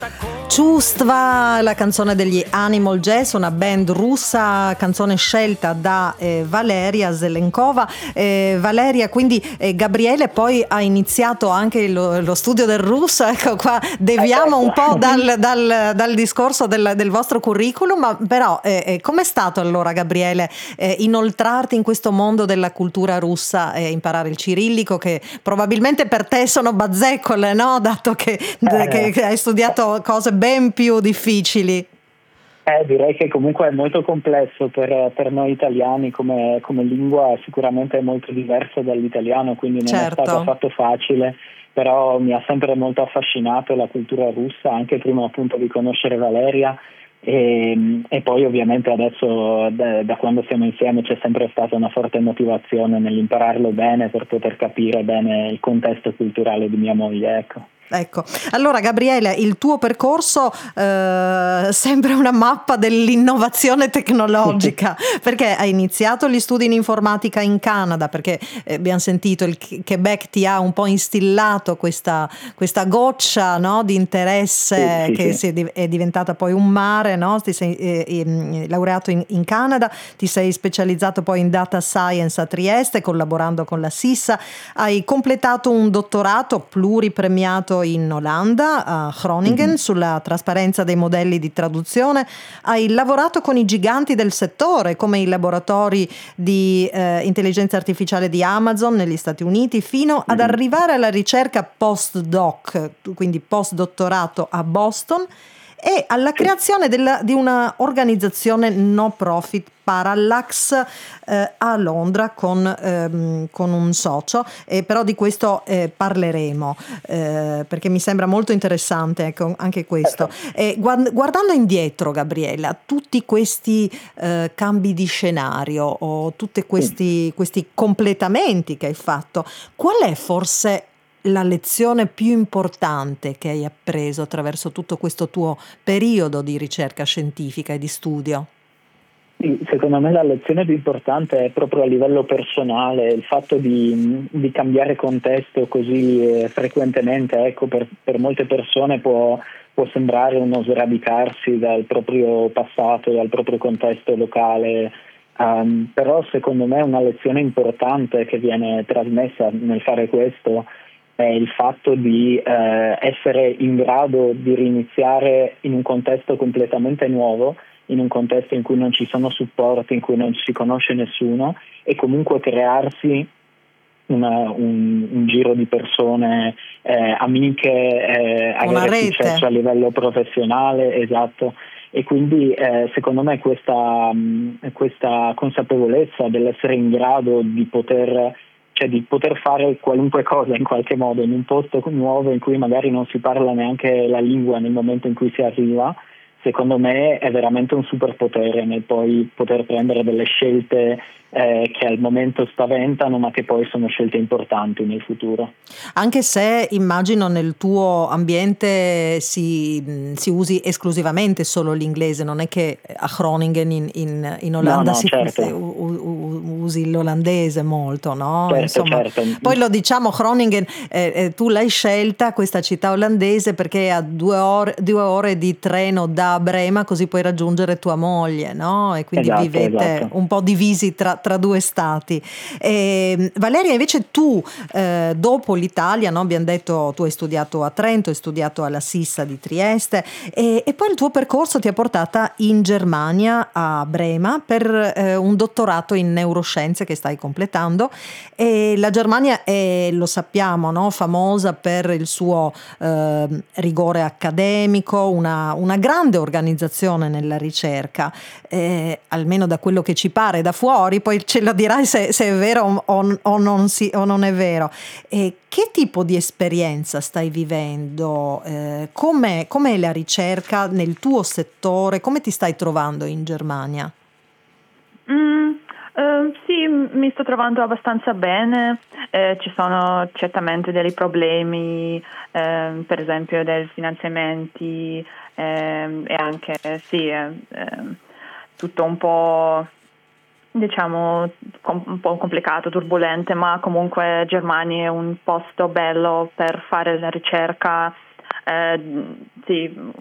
Čustva, la canzone degli Animal Jazz, una band russa, canzone scelta da Valeria Zelenkova. Valeria, quindi Gabriele poi ha iniziato anche lo studio del russo, ecco qua, deviamo un po' dal discorso del vostro curriculum, ma però com'è stato allora, Gabriele, inoltrarti in questo mondo della cultura russa e imparare il cirillico, che probabilmente per te sono bazzecole, no? Dato che hai studiato cose ben più difficili. Direi che comunque è molto complesso per noi italiani come lingua, sicuramente è molto diverso dall'italiano, quindi non è stato affatto facile, però mi ha sempre molto affascinato la cultura russa, anche prima appunto di conoscere Valeria e poi ovviamente adesso da quando siamo insieme c'è sempre stata una forte motivazione nell'impararlo bene per poter capire bene il contesto culturale di mia moglie, ecco. Ecco, allora Gabriele, il tuo percorso sembra una mappa dell'innovazione tecnologica, perché hai iniziato gli studi in informatica in Canada, perché abbiamo sentito il Quebec ti ha un po' instillato questa goccia, no, di interesse che è diventata poi un mare, no? Ti sei laureato in Canada, ti sei specializzato poi in data science a Trieste, collaborando con la SISSA, hai completato un dottorato pluripremiato in Olanda, a Groningen, sulla trasparenza dei modelli di traduzione. Hai lavorato con i giganti del settore, come i laboratori di intelligenza artificiale di Amazon negli Stati Uniti, fino ad arrivare alla ricerca postdoc, quindi postdottorato a Boston, e alla creazione di una organizzazione no profit, Parallax, a Londra con un socio, però di questo parleremo perché mi sembra molto interessante, ecco, anche questo. Guardando indietro, Gabriela, tutti questi cambi di scenario o tutti questi completamenti che hai fatto, qual è forse la lezione più importante che hai appreso attraverso tutto questo tuo periodo di ricerca scientifica e di studio? Secondo me la lezione più importante è proprio a livello personale, il fatto di cambiare contesto così frequentemente, ecco, per molte persone può sembrare uno sradicarsi dal proprio passato, dal proprio contesto locale, però secondo me una lezione importante che viene trasmessa nel fare questo è il fatto di essere in grado di riniziare in un contesto completamente nuovo, in un contesto in cui non ci sono supporti, in cui non si conosce nessuno, e comunque crearsi un giro di persone amiche, avere successo a livello professionale, esatto. E quindi secondo me questa consapevolezza dell'essere in grado di poter fare qualunque cosa in qualche modo in un posto nuovo in cui magari non si parla neanche la lingua nel momento in cui si arriva, secondo me è veramente un superpotere nel poi poter prendere delle scelte che al momento spaventano, ma che poi sono scelte importanti nel futuro. Anche se immagino nel tuo ambiente si usi esclusivamente solo l'inglese, non è che a Groningen in Olanda usi l'olandese molto, no? Certo, insomma, certo. Poi lo diciamo, Groningen, tu l'hai scelta questa città olandese perché è a 2 ore di treno da Brema, così puoi raggiungere tua moglie, no? E quindi vivete un po' divisi tra due stati. Valeria, invece tu dopo l'Italia, no, abbiamo detto, tu hai studiato a Trento, hai studiato alla SISSA di Trieste e poi il tuo percorso ti ha portata in Germania, a Brema, per un dottorato in neuroscienze che stai completando. E la Germania è, lo sappiamo, no, famosa per il suo rigore accademico, una grande organizzazione nella ricerca, almeno da quello che ci pare da fuori, poi ce lo dirai se è vero o non è vero. Che tipo di esperienza stai vivendo? Com'è la ricerca nel tuo settore? Come ti stai trovando in Germania? Sì, mi sto trovando abbastanza bene, ci sono certamente dei problemi, per esempio dei finanziamenti e anche tutto un po', diciamo, un po' complicato, turbolente, ma comunque Germania è un posto bello per fare la ricerca, sì,